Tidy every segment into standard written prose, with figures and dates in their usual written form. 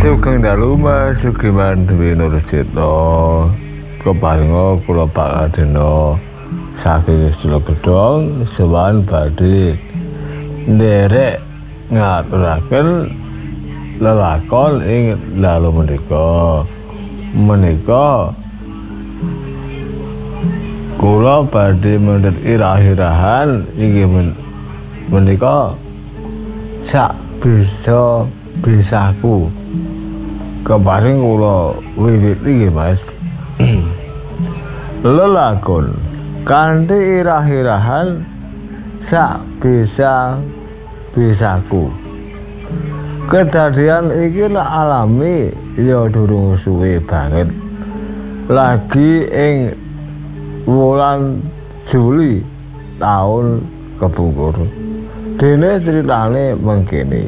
Sugeng dalu Mas Sugiman Dwi Nurcito keparinga kula pakadena saking Sula Gedhong sowan badhe nderek ngaturaken lelakon ing dalu menika kula badhe mendhet irah-irahan inggih menika sak bisaku keparing kula wiwiti nggih Mas. Lelakon kanthi irah-irahan sak bisaku. Kedadian iki lak alami ya durung suwe banget. Lagi ing wulan Juli tahun kepungkur. Dene ceritane mengkene.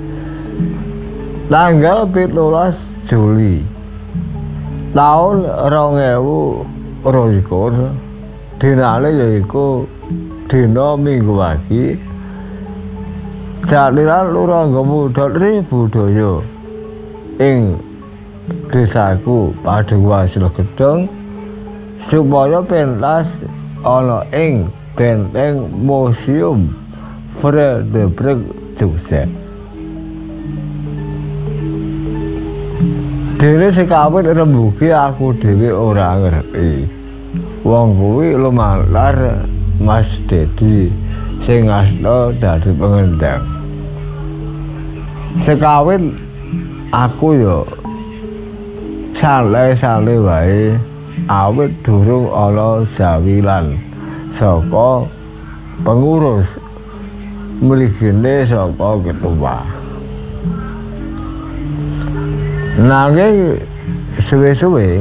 Tanggal 17 Juli tahun 2022 dinane yaiku dina Minggu Wage jaliran Lurangga Muda Tribudaya ing desaku Padukuhan Sula Gedhong supaya pentas ana ing benteng Museum Frederick Jogja. Dene sekawit rembugi aku dhewe ora ngerti. Wong kuwi lumantar Mas Dedi sing asna dadi pengendang. Sekawit aku yo santai-santai wae awit durung ana jawilan saka pengurus mligine saka ketua. Nanging suwe-suwe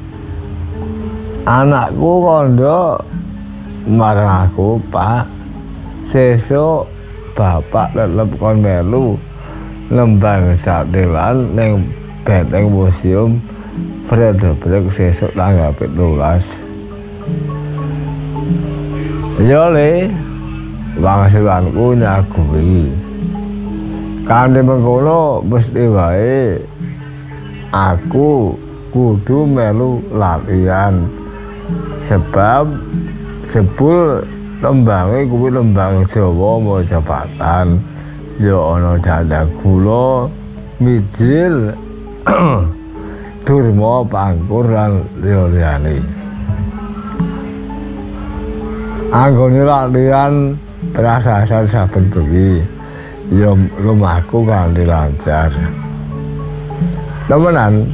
anakku kandha marang aku, Pak, sesuk bapak tetep kon melu lembang satilan ning benteng Museum Frederick sesuk tanggal 17. Ya le, wangsulanku nyaguhi. Kanthi mengkono mesti wae aku kudu melu latihan sebab jebul lembange kuwi lembang Jawa Majapahit ya ana dandang gula mijil durma pangkur lan liyane anggone latihan prasasan saben bengi ya lumaku kanthi lancar. Temenan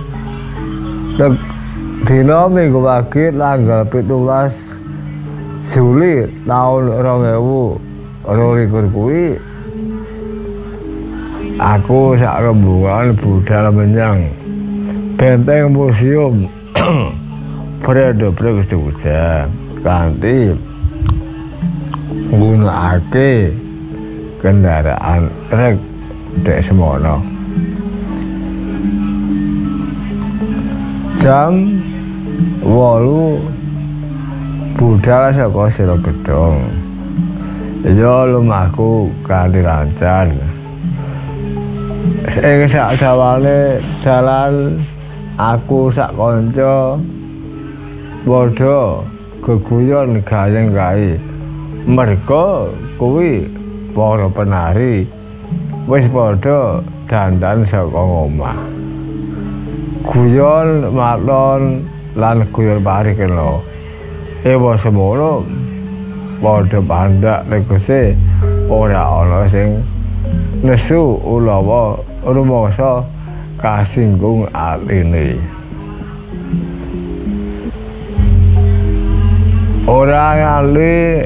dina Minggu Wage tanggal 17 Juli tahun 2022 kuwi aku sak rombongan budal menyang benteng Museum Frederick Jogja kanthi nggunakake kendaraan truk dek semono. Jam 8 budal saka Sula Gedhong. Ya lumaku kanthi lancar. Ing sak dawane dalan aku sak kanca padha geguyon gayeng kae. Merga kuwi para penari wis padha dandan saka omah. Guyon maton lan guyon pari kena. Ewa semono padha pandhak tegese ora ana sing nesu ulawa rumangsa kasinggung atine. Ora ngali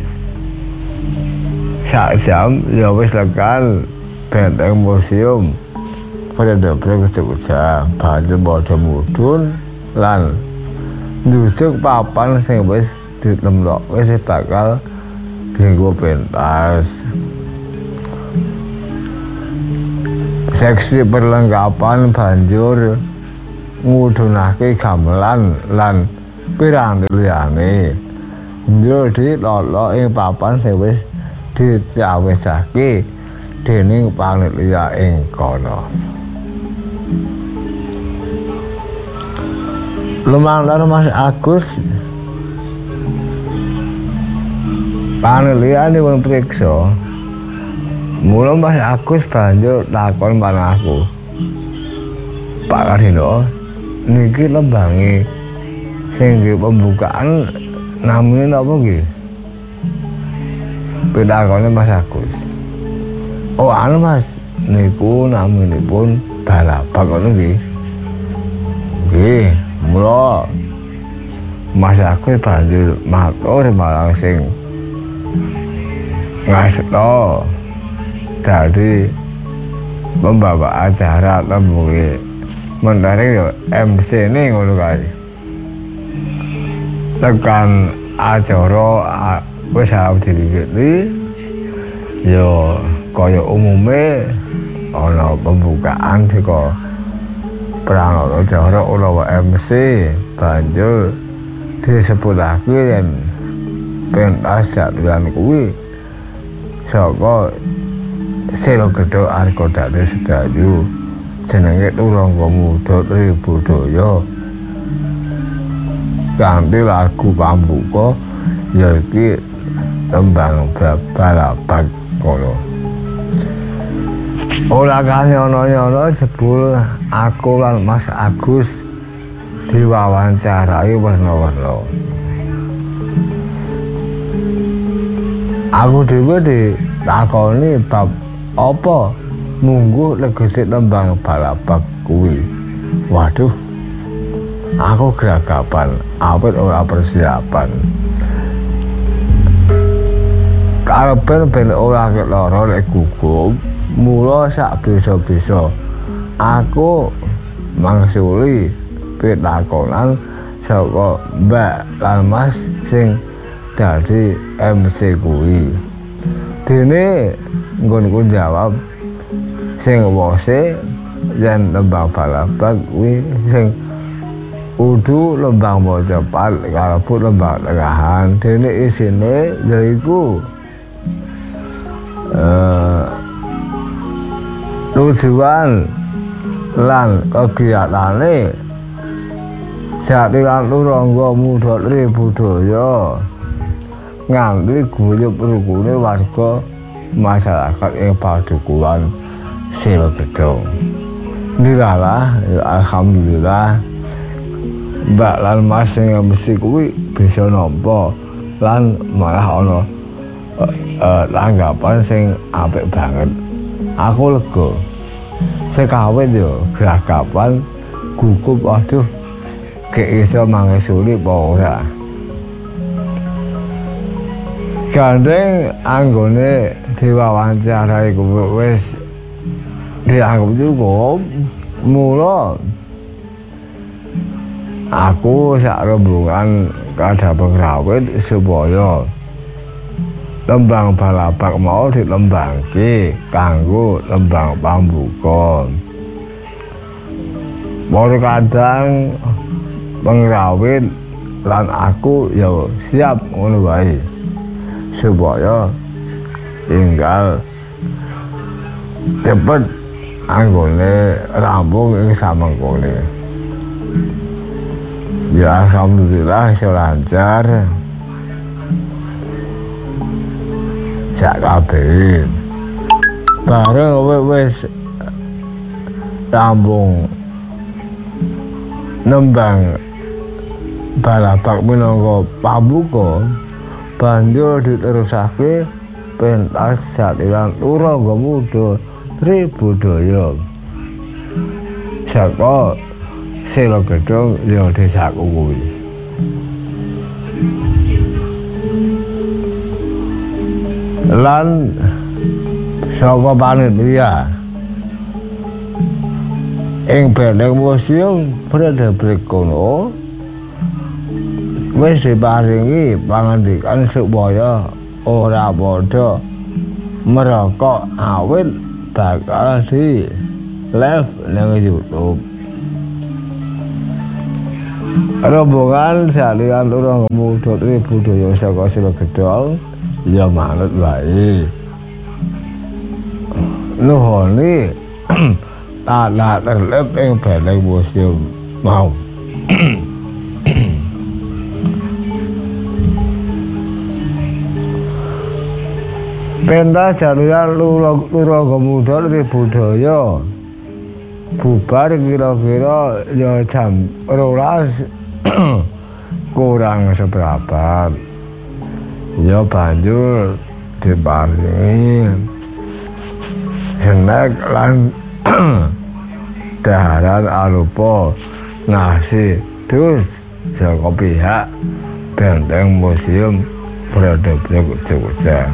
sak jam ya wis lekan benteng Museum Frederick Jogja banjur padha mudhun lan njujuk papan sing wis ditemlokke wis bakal dienggo pentas. Seksi perlengkapan banjur ngudhunake gamelan lan piranti liyane. Njur dilolo ing papan sing wis dicawisake dening panitia ing kono. Lumantar Mas Agus panelitian dipun priksa. Mula Mas Agus banjur takon marang aku. Pak Kardino, niki lembange sing nggih pembukaan namine napa nggih? Pitakone Mas Agus. Oh anu Mas, niku naminipun balapan ngono nggih. Nggih, mula Mas Agus banjur matur marang sing ngasta dari membawa acara tembunge mentari yo MC ini ngono kae. Tekan acara wis arep diwiwiti yo kaya umume ana pembukaan saka pranata acara utawa MC banjur disebutake yen pentas jadwalan kuwi saka Selo Gedho Arkodane Sedayu jenenge Turangga Muda Tribudaya kanthi lagu pambuka ya iki tembang balapan kono. Ora kane ana jebul aku lan Mas Agus diwawancarai warna-warna. Aku dhewe ditakoni bab apa mungguh legese tembang balapan kuwi. Waduh, aku gragapan, awet ora persiapan. Karepen ben ora ketara lek gugup, mula sak bisa-bisa aku mangsuli pitakonan saka Mbak lan Mas sing dadi MC kuwi. Dene nggonku jawab sing wose yen tembang balapan kuwi sing kudu lembang mojopat kalebu lembang tengahan. Dene isine yaiku tujuan lan kegiatane Jatilan Turangga Muda Tribudaya nganti guyub rukune warga masyarakat ing padukuhan Selo Gedho. Dilalah ya alhamdulillah Mbak lan Mas sing mesti kuwi bisa nampa lan malah ana tanggapan sing apik banget. Aku lega. Sekawit yo gragapan gugup aduh gek iso mangesuli apa ora. Gandeng anggone diwawancarai kuwi wis dianggap cukup. Mula aku sak rombongan kadhapeng rawit supaya tembang balapan mau dilembangke kanggo tembang pambuka. Mula kadang pengrawit lan aku ya siap ngono wae supaya tinggal cepet anggone rampung ing samengkone. Ya alhamdulillah iso lancar. Sak kabeh. Bareng wis rampung nembang balapan minangka pambuka banjur diterusake pentas Jatilan Turangga Muda Tribudaya saka Selo Gedho ya desaku kuwi. Lan saka panitia ing Benteng Museum Frederick kono wis diparingi pangandikan supaya ora padha merokok awit bakal di live nang YouTube. Rombongan Jatilan Turangga Muda Tribudaya saka Selo Gedho ya manut wae. Nuhoni tanah terlep ing balai museum mau. Pentas jaluran lura kemuda dari budaya bubar kira-kira ya jam 12 kurang seberapa ya banjur diparingi snack lan daharan arupa nasi dus saka pihak benteng museum Brodobyo Jogja.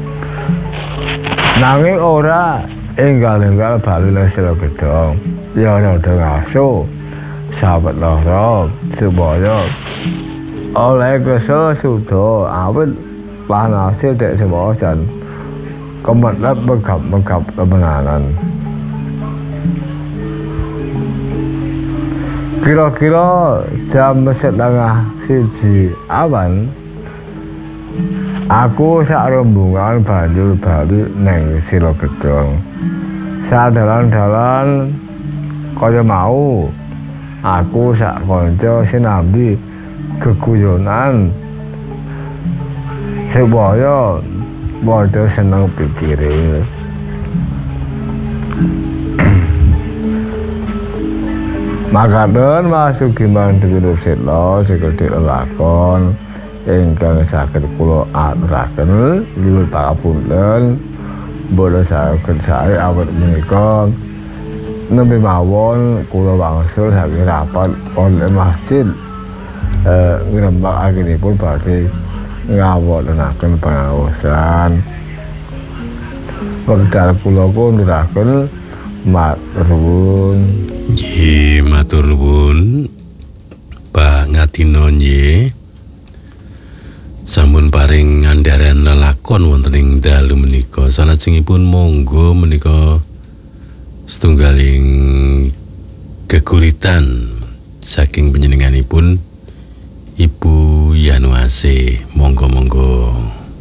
Nanging ora enggal-enggal bali lesra gedhong ya rada ngaso sahabat loro supaya oleh kesesudo awit panase dek semosan kemetlep megap-megap kemenanan. Kira-kira jam 12:30 awan aku sak rombongan banjur bali neng Sira Gedhong. Sadalan-dalan kaya mau aku sak kanca sinambi geguyonan supaya padha seneng pikire. Makaten masuk gimana dulu setlo sekedhik lakon ingkang saged kula aturaken liwat pangapunten bola saged sae awet menika nembe mawon kula wangsul saking rapat oleh masjid ngrembak agenipun badhe ngawontenaken pangaosan wekdal kula kunduraken matur nuwun. Nggih matur nuwun Pak Ngatino nggih. Sampun paring ngandharen lelakon wonten ing dalu menika. Salajengipun monggo menika setunggaling geguritan saking panjenenganipun Ibu Yanuase. Monggo-monggo.